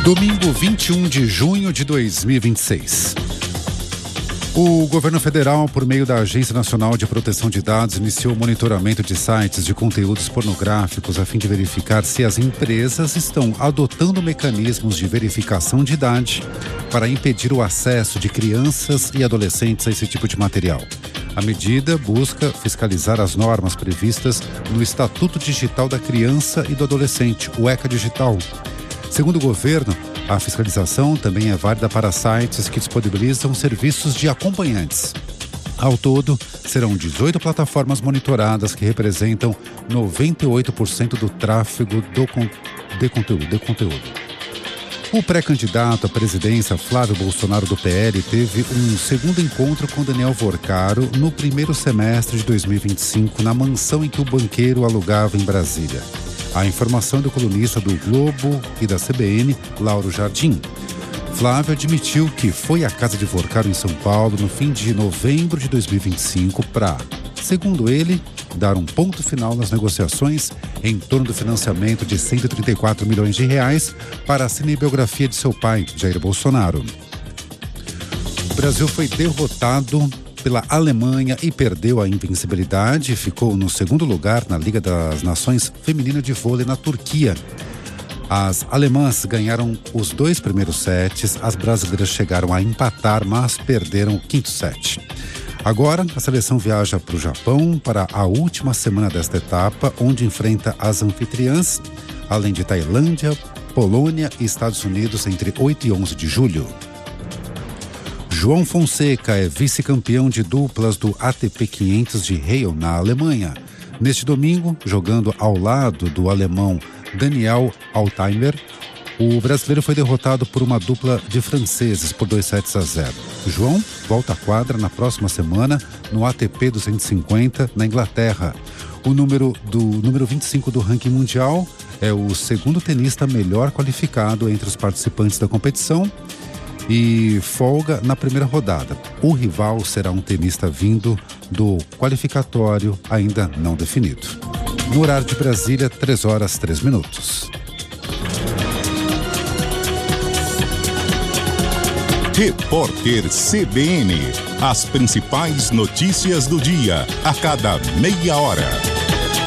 Domingo 21 de junho de 2026. O governo federal, por meio da Agência Nacional de Proteção de Dados, iniciou o monitoramento de sites de conteúdos pornográficos a fim de verificar se as empresas estão adotando mecanismos de verificação de idade para impedir o acesso de crianças e adolescentes a esse tipo de material. A medida busca fiscalizar as normas previstas no Estatuto Digital da Criança e do Adolescente, o ECA Digital. Segundo o governo, a fiscalização também é válida para sites que disponibilizam serviços de acompanhantes. Ao todo, serão 18 plataformas monitoradas que representam 98% do tráfego de conteúdo. O pré-candidato à presidência, Flávio Bolsonaro, do PL, teve um segundo encontro com Daniel Vorcaro no primeiro semestre de 2025, na mansão em que o banqueiro alugava em Brasília. A informação do colunista do Globo e da CBN, Lauro Jardim. Flávio admitiu que foi à casa de Vorcaro em São Paulo no fim de novembro de 2025 para, segundo ele, dar um ponto final nas negociações em torno do financiamento de 134 milhões de reais para a cinebiografia de seu pai, Jair Bolsonaro. O Brasil foi derrotado pela Alemanha e perdeu a invencibilidade, ficou no segundo lugar na Liga das Nações Feminina de Vôlei na Turquia. As alemãs ganharam os 2 primeiros sets, as brasileiras chegaram a empatar, mas perderam o quinto set. Agora, a seleção viaja para o Japão para a última semana desta etapa, onde enfrenta as anfitriãs, além de Tailândia, Polônia e Estados Unidos, entre 8 e 11 de julho. João Fonseca é vice-campeão de duplas do ATP 500 de Halle, na Alemanha. Neste domingo, jogando ao lado do alemão Daniel Altaimer, o brasileiro foi derrotado por uma dupla de franceses por 2-0. João volta à quadra na próxima semana no ATP 250 na Inglaterra. O número 25 do ranking mundial é o segundo tenista melhor qualificado entre os participantes da competição e folga na primeira rodada. O rival será um tenista vindo do qualificatório ainda não definido. No horário de Brasília, 3h03. Repórter CBN. As principais notícias do dia, a cada meia hora.